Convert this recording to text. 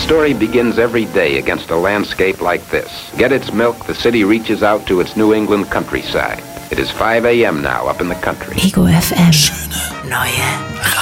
story begins every day against a landscape like this. Get its milk, the city reaches out to its New England countryside. It is 5 a.m. now up in the country. Ego FM. Schöne neue